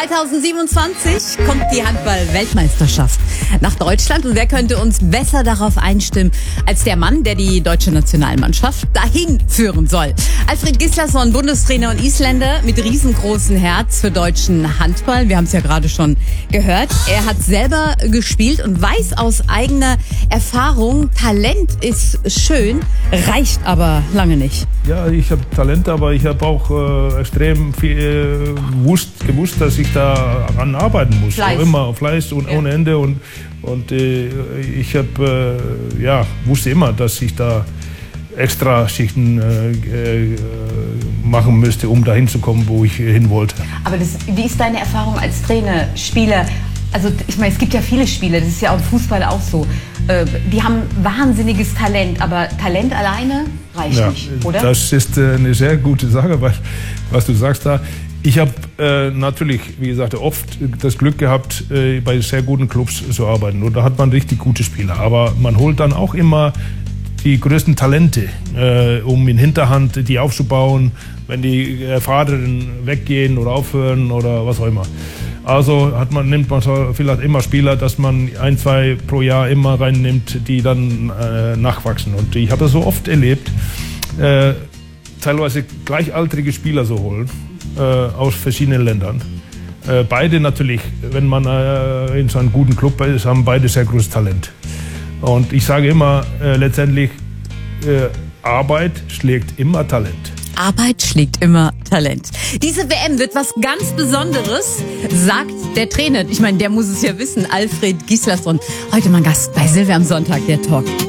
2027 kommt die Handball-Weltmeisterschaft nach Deutschland. Und wer könnte uns besser darauf einstimmen, als der Mann, der die deutsche Nationalmannschaft dahin führen soll? Alfred Gislason, Bundestrainer und Isländer mit riesengroßem Herz für deutschen Handball. Wir haben es ja gerade schon gehört. Er hat selber gespielt und weiß aus eigener Erfahrung, Talent ist schön, reicht aber lange nicht. Ja, ich habe Talent, aber ich habe auch extrem viel gewusst, dass ich daran arbeiten muss. Fleiß. Immer Fleiß und ohne Ende. Und ich wusste immer, dass ich da extra Schichten machen müsste, um dahin zu kommen, wo ich hin wollte. Aber wie ist deine Erfahrung als Trainer, Spieler? Also ich meine, es gibt ja viele Spieler, das ist ja auch im Fußball auch so. Die haben wahnsinniges Talent, aber Talent alleine reicht nicht, oder? Das ist eine sehr gute Sache, weil, was du sagst da. Ich habe natürlich, wie gesagt, oft das Glück gehabt, bei sehr guten Clubs zu arbeiten. Und da hat man richtig gute Spieler. Aber man holt dann auch immer die größten Talente, um in Hinterhand die aufzubauen, wenn die Erfahrenen weggehen oder aufhören oder was auch immer. Also nimmt man vielleicht immer Spieler, dass man 1, 2 pro Jahr immer reinnimmt, die dann nachwachsen. Und ich habe das so oft erlebt, teilweise gleichaltrige Spieler so holen, aus verschiedenen Ländern. Beide natürlich, wenn man in so einem guten Club ist, haben beide sehr großes Talent. Und ich sage immer, letztendlich, Arbeit schlägt immer Talent. Arbeit schlägt immer Talent. Diese WM wird was ganz Besonderes, sagt der Trainer. Ich meine, der muss es ja wissen, Alfred Gislason. Heute mein Gast bei Silvia am Sonntag, der Talk.